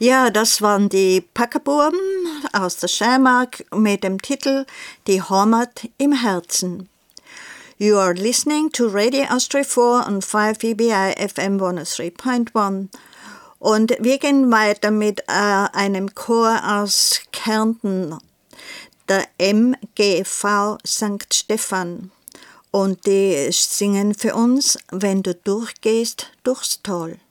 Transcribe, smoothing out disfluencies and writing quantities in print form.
Ja, das waren die Packerbuben aus der Steiermark mit dem Titel Die Heimat im Herzen. You are listening to Radio Austria 4 und 5 EBI FM 103.1. Und wir gehen weiter mit einem Chor aus Kärnten, der MGV St. Stephan. Und die singen für uns, wenn du durchgehst durchs Tal.